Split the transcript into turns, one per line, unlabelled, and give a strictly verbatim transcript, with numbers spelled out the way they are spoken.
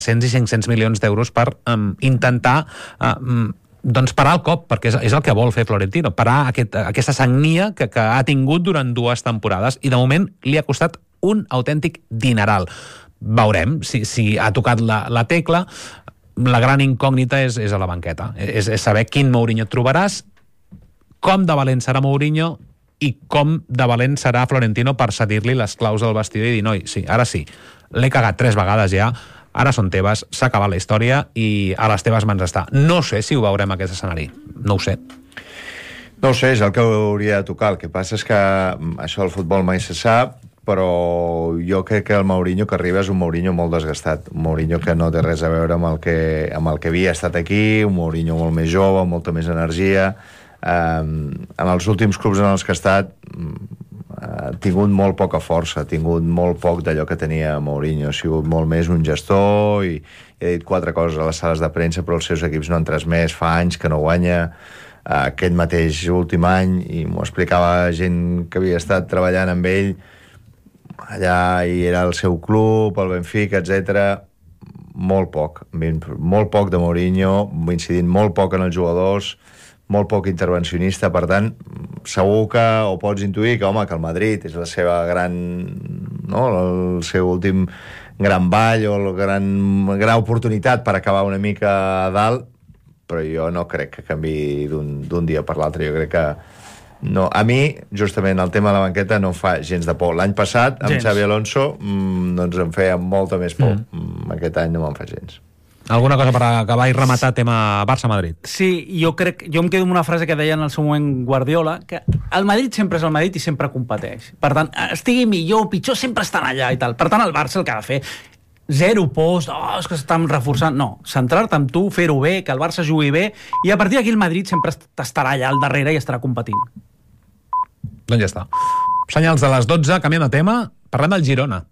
cent i cinc-cents milions d'euros per um, intentar um, doncs parar el cop, perquè és, és el que vol fer Florentino, parar aquest, aquesta sagnia que, que ha tingut durant dues temporades, i de moment li ha costat un autèntic dineral. Veurem si, si ha tocat la, la tecla. La gran incògnita és, és a la banqueta, és, és saber quin Mourinho et trobaràs, com de valent serà Mourinho i com de valent serà Florentino per cedir-li les claus del vestidor i dir, noi, sí, ara sí, l'he cagat tres vegades ja, ara són teves, s'ha acabat la història i a les teves mans està. No sé si ho veurem aquest escenari, no ho sé.
No ho sé, és el que hauria de tocar. El que passa és que això del futbol mai se sap, però jo crec que el Mourinho que arriba és un Mourinho molt desgastat, un Mourinho que no té res a veure amb el que, amb el que havia estat aquí, un Mourinho molt més jove, amb molta més energia. Um, en els últims clubs en els que ha estat ha tingut molt poca força, ha tingut molt poc d'allò que tenia Mourinho, ha sigut molt més un gestor i, i ha dit quatre coses a les sales de premsa, però els seus equips no han transmès, fa anys que no guanya. Uh, aquest mateix últim any, i m'ho explicava gent que havia estat treballant amb ell allà, i era el seu club, el Benfica, etcètera. Molt poc, molt poc de Mourinho, incidint molt poc en els jugadors, molt poc intervencionista. Per tant, segur que ho pots intuir que, home, que el Madrid és la seva gran, no?, el seu últim gran ball o la gran, gran oportunitat per acabar una mica a dalt, però jo no crec que canvi d'un dia per l'altre. Jo crec que no. A mi, justament, el tema de la banqueta no em fa gens de por. L'any passat, amb gens. Xabi Alonso, mmm, doncs em feia molta més por. Mm. Aquest any no me'n fa gens.
Alguna cosa per acabar i rematar tema Barça-Madrid?
Sí, jo crec, jo em quedo amb una frase que deia en el seu moment Guardiola, que el Madrid sempre és el Madrid i sempre competeix. Per tant, estigui millor o pitjor, sempre estan allà i tal. Per tant, el Barça el que ha de fer, zero post, oh, és que s'estan reforçant. No, centrar-te en tu, fer-ho bé, que el Barça jugui bé, i a partir d'aquí el Madrid sempre estarà allà al darrere i estarà competint.
Doncs ja està. Senyals de les dotze, canviant de tema, parlem del Girona.